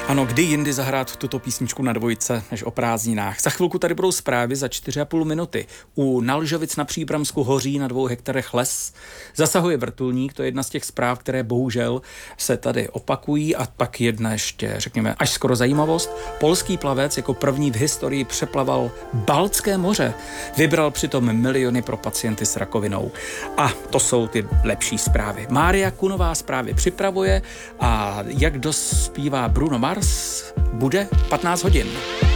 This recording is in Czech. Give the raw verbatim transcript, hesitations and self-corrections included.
Ano, kdy jindy zahrát tuto písničku na dvojce než o prázdninách. Za chvilku tady budou zprávy za čtyři a půl minuty. U Nalžovic na Příbramsku hoří na dvou hektarech les. Zasahuje vrtulník, to je jedna z těch zpráv, které bohužel se tady opakují. A pak jedna ještě, řekněme, až skoro zajímavost. Polský plavec jako první v historii přeplaval Baltské moře. Vybral přitom miliony pro pacienty s rakovinou. A to jsou ty lepší zprávy. Mária Kunová zprávy připravuje a jak dospívá Bruno Mars, bude patnáct hodin.